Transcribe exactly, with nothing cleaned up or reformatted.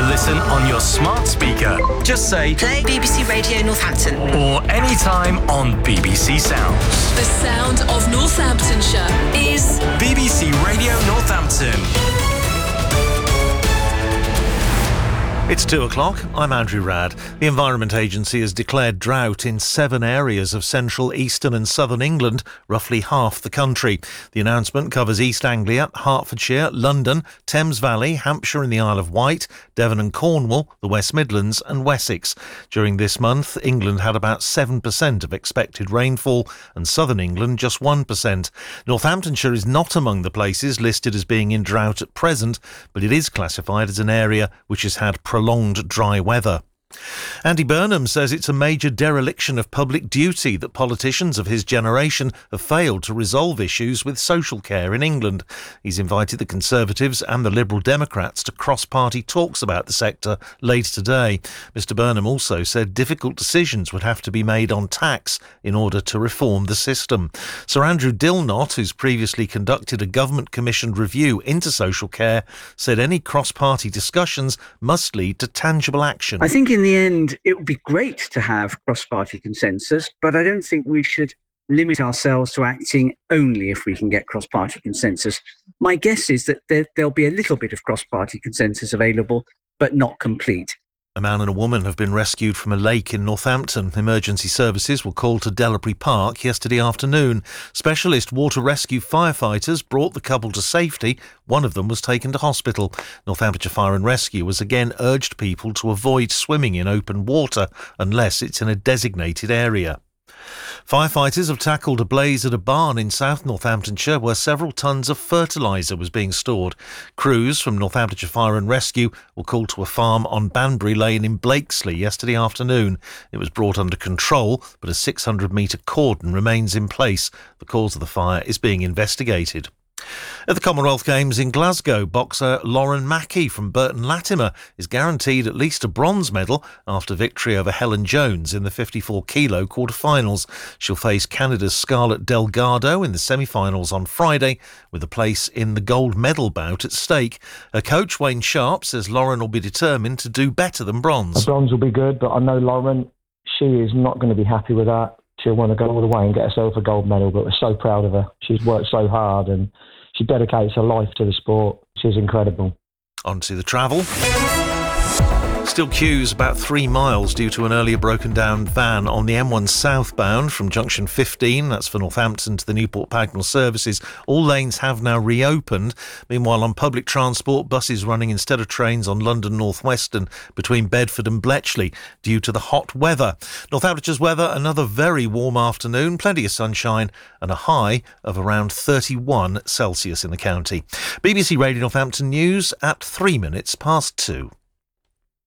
listen on your smart speaker. Just say, play B B C Radio Northampton. Or anytime on B B C Sounds. The sound of Northamptonshire is B B C Radio Northampton. It's two o'clock. I'm Andrew Radd. The Environment Agency has declared drought in seven areas of central, eastern and southern England, roughly half the country. The announcement covers East Anglia, Hertfordshire, London, Thames Valley, Hampshire and the Isle of Wight, Devon and Cornwall, the West Midlands and Wessex. During this month, England had about seven percent of expected rainfall and southern England just one percent. Northamptonshire is not among the places listed as being in drought at present, but it is classified as an area which has had prolonged dry weather. Andy Burnham says it's a major dereliction of public duty that politicians of his generation have failed to resolve issues with social care in England. He's invited the Conservatives and the Liberal Democrats to cross-party talks about the sector later today. Mr Burnham also said difficult decisions would have to be made on tax in order to reform the system. Sir Andrew Dilnot, who's previously conducted a government-commissioned review into social care, said any cross-party discussions must lead to tangible action. I think in the end, it would be great to have cross-party consensus, but I don't think we should limit ourselves to acting only if we can get cross-party consensus. My guess is that there, there'll be a little bit of cross-party consensus available, but not complete. A man and a woman have been rescued from a lake in Northampton. Emergency services were called to Delabry Park yesterday afternoon. Specialist water rescue firefighters brought the couple to safety. One of them was taken to hospital. Northamptonshire Fire and Rescue has again urged people to avoid swimming in open water unless it's in a designated area. Firefighters have tackled a blaze at a barn in South Northamptonshire where several tonnes of fertiliser was being stored. Crews from Northamptonshire Fire and Rescue were called to a farm on Banbury Lane in Blakesley yesterday afternoon. It was brought under control, but a six hundred metre cordon remains in place. The cause of the fire is being investigated. At the Commonwealth Games in Glasgow, boxer Lauren Mackey from Burton Latimer is guaranteed at least a bronze medal after victory over Helen Jones in the fifty-four kilo quarter-finals. She'll face Canada's Scarlett Delgado in the semi-finals on Friday, with a place in the gold medal bout at stake. Her coach, Wayne Sharp, says Lauren will be determined to do better than bronze. A bronze will be good, but I know Lauren, she is not going to be happy with that. She'll want to go all the way and get herself a gold medal, but we're so proud of her. She's worked so hard and she dedicates her life to the sport. She's incredible. On to the travel. Still queues about three miles due to an earlier broken down van on the M one southbound from junction fifteen, that's for Northampton, to the Newport Pagnell services. All lanes have now reopened. Meanwhile, on public transport, buses running instead of trains on London North Western between Bedford and Bletchley due to the hot weather. Northamptonshire's weather, another very warm afternoon, plenty of sunshine and a high of around thirty-one Celsius in the county. B B C Radio Northampton News at three minutes past two.